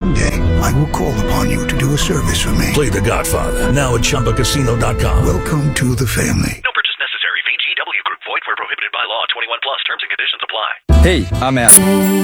Someday, I will call upon you to do a service for me. Play The Godfather, now at ChumbaCasino.com. Welcome to the family. No purchase necessary. VGW Group. Void where prohibited by law. 21 plus. Terms and conditions apply. Hej, I'm Matt.